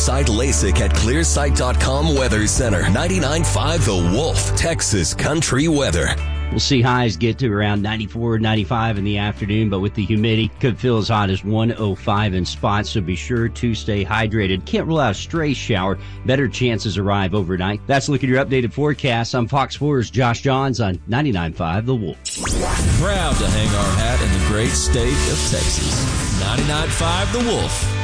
Sight LASIK at clearsight.com Weather Center. 99.5 The Wolf, Texas country weather. We'll see highs get to around 94, 95 in the afternoon, but with the humidity, could feel as hot as 105 in spots, so be sure to stay hydrated. Can't rule out a stray shower. Better chances arrive overnight. That's a look at your updated forecast. I'm Fox 4's Josh Johns on 99.5 The Wolf. Proud to hang our hat in the great state of Texas. 99.5 The Wolf.